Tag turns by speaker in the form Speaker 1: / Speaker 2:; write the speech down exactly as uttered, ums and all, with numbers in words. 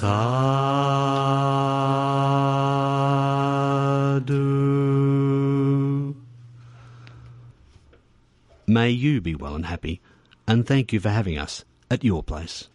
Speaker 1: Sadhu. May you be well and happy, and thank you for having us at your place.